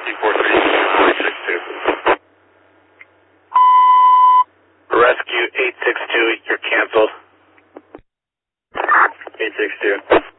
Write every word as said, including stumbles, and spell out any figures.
four three six two. Rescue eight six two, you're canceled. eight six two.